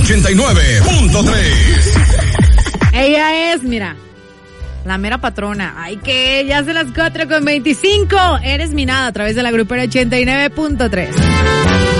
89.3. Ella es, mira, la mera patrona. Ay, que ya se las 4:25. Eres mi nada a través de la grupera 89.3.